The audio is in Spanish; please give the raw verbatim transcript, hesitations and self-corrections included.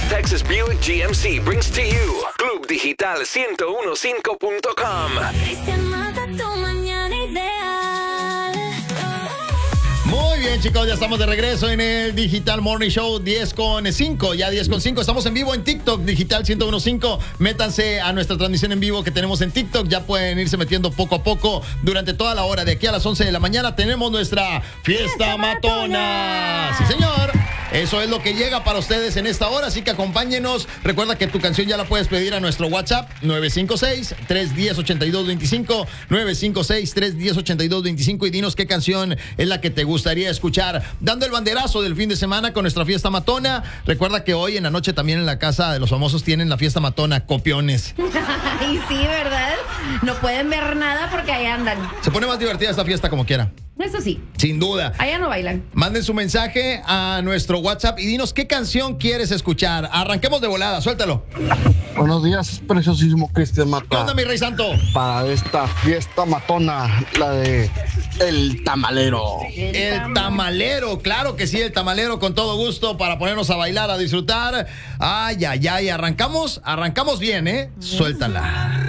Texas Buick G M C brings to you Club Digital ciento quince punto com. Muy bien, chicos, ya estamos de regreso en el Digital Morning Show diez con cinco, ya diez con cinco. Estamos en vivo en TikTok, Digital ciento quince. Métanse a nuestra transmisión en vivo que tenemos en TikTok. Ya pueden irse metiendo poco a poco durante toda la hora. De aquí a las once de la mañana tenemos nuestra Fiesta, Fiesta Matona. Sí, señor. Eso es lo que llega para ustedes en esta hora, así que acompáñenos. Recuerda que tu canción ya la puedes pedir a nuestro WhatsApp nueve cinco seis, tres uno cero, ocho dos dos cinco, nueve cinco seis, tres uno cero, ocho dos dos cinco y dinos qué canción es la que te gustaría escuchar. Dando el banderazo del fin de semana con nuestra Fiesta Matona. Recuerda que hoy en la noche también en la Casa de los Famosos tienen la Fiesta Matona, copiones. Y sí, ¿verdad? No pueden ver nada porque ahí andan. Se pone más divertida esta fiesta como quiera. Eso sí. Sin duda. Allá no bailan. Manden su mensaje a nuestro WhatsApp y dinos qué canción quieres escuchar. Arranquemos de volada, suéltalo. Buenos días, preciosísimo Cristian Mata. ¿Qué onda, mi rey santo? Para esta Fiesta Matona, la de El Tamalero. El Tamalero, claro que sí, el Tamalero, con todo gusto para ponernos a bailar, a disfrutar. Ay, ay, ay, arrancamos, arrancamos bien, ¿eh? Suéltala.